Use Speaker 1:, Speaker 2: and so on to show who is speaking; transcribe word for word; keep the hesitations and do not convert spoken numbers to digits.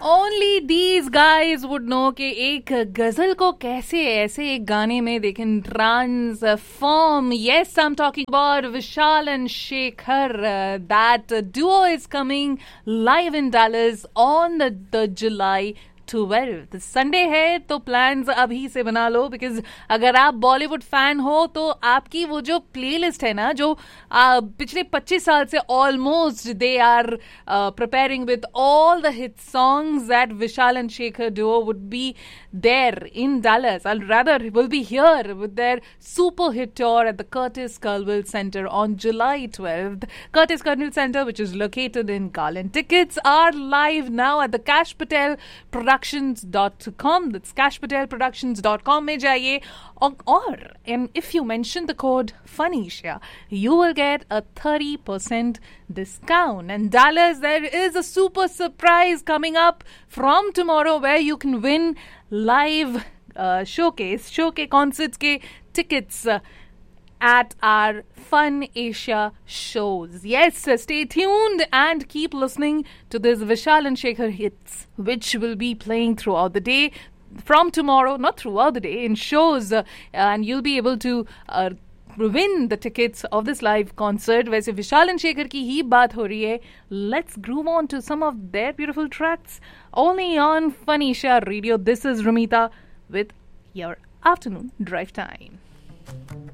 Speaker 1: Only these guys would know कि एक गजल को कैसे ऐसे एक गाने में they can transform. Yes, I'm talking about Vishal and Shekhar. Uh, that duo is coming live in Dallas on the, the July twelfth. Sunday है तो प्लान्स अभी से बना लो, बिकॉज अगर आप बॉलीवुड फैन हो तो आपकी वो जो प्लेलिस्ट है ना, जो आ, पिछले पच्चीस साल से almost they are preparing with all the hit songs that Vishal and Shekhar Duo would be there in Dallas. I rather will be here with their super hit tour at the Curtis कर्नवल centre on July twelfth. Curtis कर्नवल centre, which is located in Garland. Tickets are live now at the Cash Patel Productions dot com. That's cash patel productions dot com में जाइए और, और and if you mention the code FUNISHA, you will get a thirty percent discount. And Dallas, there is a super surprise coming up from tomorrow where you can win live uh, showcase, showcase concerts के tickets uh, at our Fun Asia shows. Yes, stay tuned and keep listening to this Vishal and Shekhar hits, which will be playing throughout the day from tomorrow, not throughout the day, in shows, uh, and you'll be able to uh, win the tickets of this live concert. वैसे विशाल and Shekhar की ही बात हो रही है. Let's groove on to some of their beautiful tracks only on Fun Asia Radio. This is Ramita with your afternoon drive time.